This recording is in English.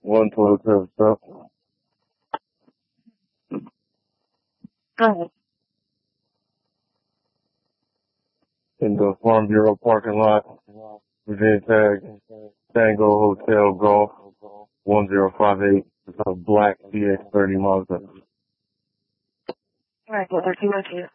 112 stuff Go ahead. in the Farm Bureau parking lot. VIN tag Tango Hotel Golf 1058. It's a black CX-30 Mazda. All right, what would you like to?